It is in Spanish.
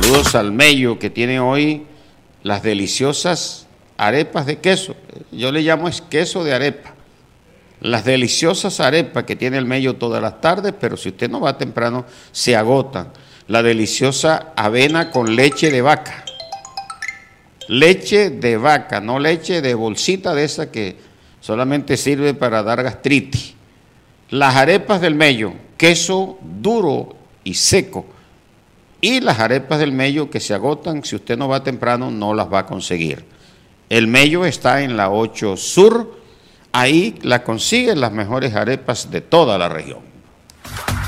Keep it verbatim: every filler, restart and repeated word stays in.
Saludos al Mello, que tiene hoy las deliciosas arepas de queso. Yo le llamo es queso de arepa. Las deliciosas arepas que tiene el Mello todas las tardes, pero si usted no va temprano, se agotan. La deliciosa avena con leche de vaca. Leche de vaca, no leche de bolsita de esa que solamente sirve para dar gastritis. Las arepas del Mello, queso duro y seco. Y las arepas del Mello que se agotan, si usted no va temprano, no las va a conseguir. El Mello está en la ocho Sur, ahí la consiguen las mejores arepas de toda la región.